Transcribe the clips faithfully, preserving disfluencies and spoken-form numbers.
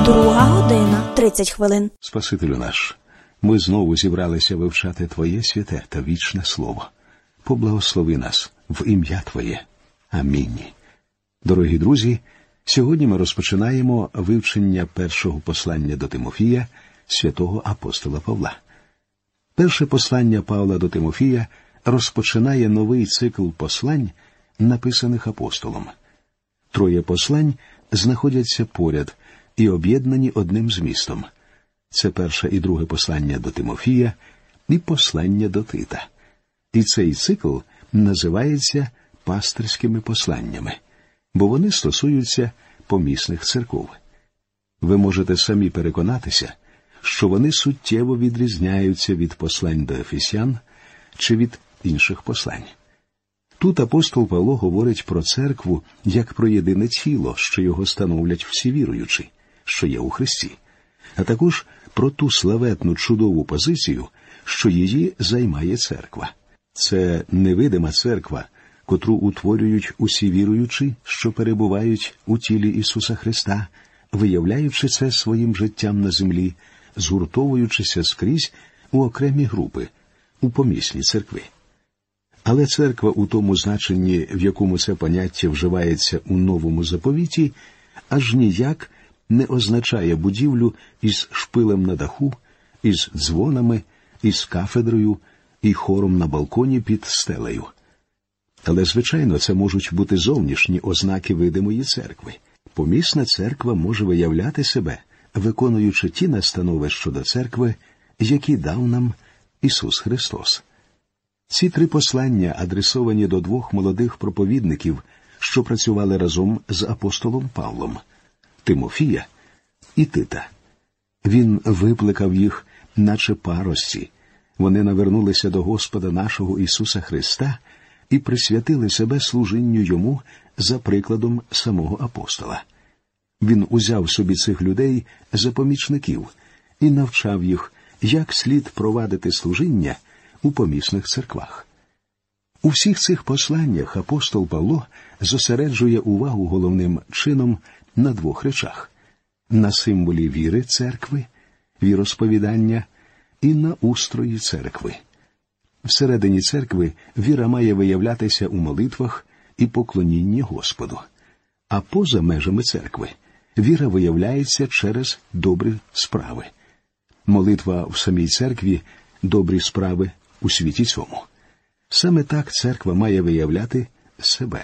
Друга година, тридцять хвилин. Спасителю наш, ми знову зібралися вивчати Твоє святе та вічне Слово. Поблагослови нас в ім'я Твоє. Амінь. Дорогі друзі, сьогодні ми розпочинаємо вивчення першого послання до Тимофія святого апостола Павла. Перше послання Павла до Тимофія розпочинає новий цикл послань, написаних апостолом. Троє послань знаходяться поряд і об'єднані одним змістом. Це перше і друге послання до Тимофія і послання до Тита. І цей цикл називається пастирськими посланнями, бо вони стосуються помісних церков. Ви можете самі переконатися, що вони суттєво відрізняються від послань до Ефесян чи від інших послань. Тут апостол Павло говорить про церкву як про єдине тіло, що його становлять всі віруючі, що є у Христі, а також про ту славетну чудову позицію, що її займає церква. Це невидима церква, котру утворюють усі віруючі, що перебувають у тілі Ісуса Христа, виявляючи це своїм життям на землі, згуртовуючися скрізь у окремі групи, у помісні церкви. Але церква у тому значенні, в якому це поняття вживається у Новому Заповіті, аж ніяк не означає будівлю із шпилем на даху, із дзвонами, із кафедрою і хором на балконі під стелею. Але, звичайно, це можуть бути зовнішні ознаки видимої церкви. Помісна церква може виявляти себе, виконуючи ті настанови щодо церкви, які дав нам Ісус Христос. Ці три послання адресовані до двох молодих проповідників, що працювали разом з апостолом Павлом – Тимофія і Тита. Він викликав їх, наче парості. Вони навернулися до Господа нашого Ісуса Христа і присвятили себе служінню Йому за прикладом самого апостола. Він узяв собі цих людей за помічників і навчав їх, як слід провадити служіння у помісних церквах. У всіх цих посланнях апостол Павло зосереджує увагу головним чином на двох речах – на символі віри церкви, віросповідання і на устрої церкви. Всередині церкви віра має виявлятися у молитвах і поклонінні Господу. А поза межами церкви віра виявляється через добрі справи. Молитва в самій церкві – добрі справи у світі цьому. Саме так церква має виявляти себе.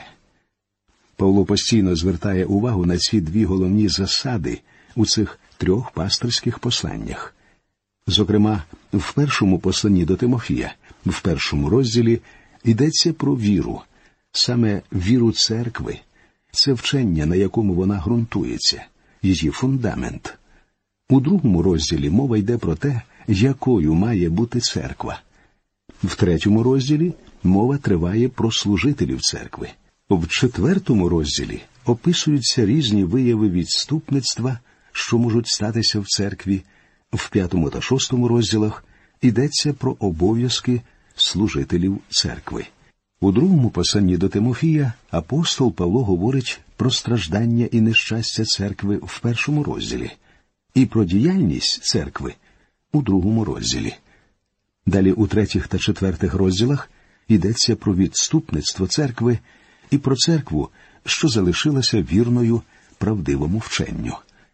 Павло постійно звертає увагу на ці дві головні засади у цих трьох пастирських посланнях. Зокрема, в першому посланні до Тимофія, в першому розділі, йдеться про віру, саме віру церкви. Це вчення, на якому вона ґрунтується, її фундамент. У другому розділі мова йде про те, якою має бути церква. В третьому розділі мова триває про служителів церкви. В четвертому розділі описуються різні вияви відступництва, що можуть статися в церкві. В п'ятому та шостому розділах йдеться про обов'язки служителів церкви. У другому посланні до Тимофія апостол Павло говорить про страждання і нещастя церкви в першому розділі і про діяльність церкви у другому розділі. Далі у третіх та четвертих розділах йдеться про відступництво церкви і про церкву, що залишилася вірною правдивому вченню.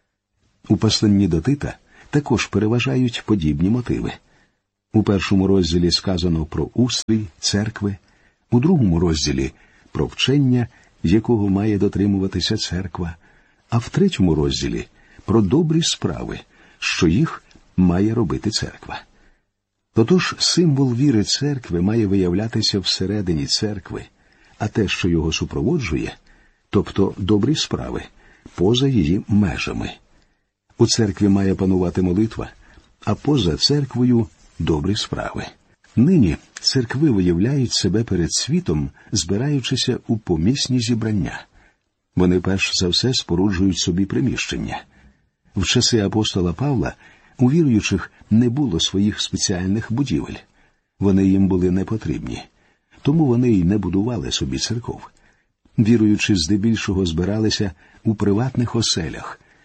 У посланні до Тита також переважають подібні мотиви. У першому розділі сказано про устрій церкви, у другому розділі – про вчення, якого має дотримуватися церква, а в третьому розділі – про добрі справи, що їх має робити церква. Тотож символ віри церкви має виявлятися всередині церкви, а те, що його супроводжує, тобто добрі справи, поза її межами. У церкві має панувати молитва, а поза церквою – добрі справи. Нині церкви виявляють себе перед світом, збираючися у помісні зібрання. Вони перш за все споруджують собі приміщення. В часи апостола Павла у віруючих не було своїх спеціальних будівель. Вони їм були не потрібні. Тому вони й не будували собі церков. Віруючи здебільшого збиралися у приватних оселях,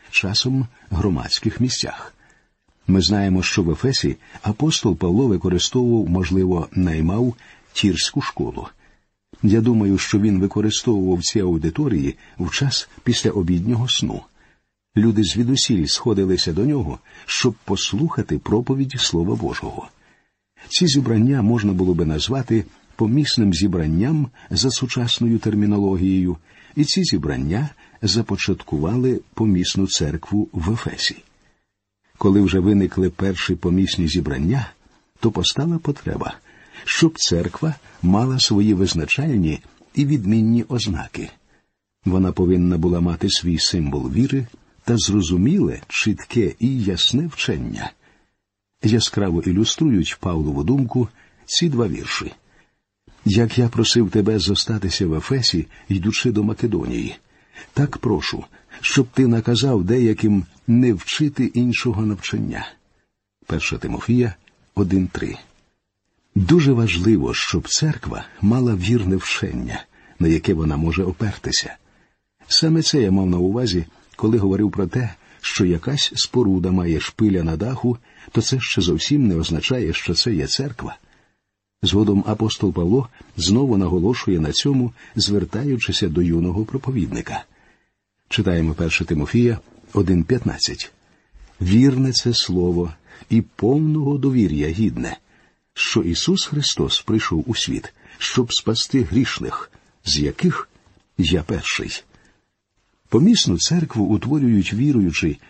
часом громадських місцях. Ми знаємо, що в Ефесі апостол Павло використовував, можливо, наймав тірську школу. Я думаю, що він використовував ці аудиторії в час після обіднього сну. Люди звідусіль сходилися до нього, щоб послухати проповідь Слова Божого. Ці зібрання можна було би назвати помісним зібранням за сучасною термінологією, і ці зібрання започаткували помісну церкву в Ефесі. Коли вже виникли перші помісні зібрання, то постала потреба, щоб церква мала свої визначальні і відмінні ознаки. Вона повинна була мати свій символ віри та зрозуміле, чітке і ясне вчення. Яскраво ілюструють Павлову думку ці два вірші. «Як я просив тебе зостатися в Ефесі, йдучи до Македонії, так прошу, щоб ти наказав деяким не вчити іншого навчання». Перше Тимофія один три. Дуже важливо, щоб церква мала вірне вчення, на яке вона може опертися. Саме це я мав на увазі, коли говорив про те, що якась споруда має шпиля на даху, то це ще зовсім не означає, що це є церква. Згодом апостол Павло знову наголошує на цьому, звертаючися до юного проповідника. Читаємо перше Тимофія один п'ятнадцять. «Вірне це слово і повного довір'я гідне, що Ісус Христос прийшов у світ, щоб спасти грішних, з яких я перший». Помісну церкву утворюють віруючі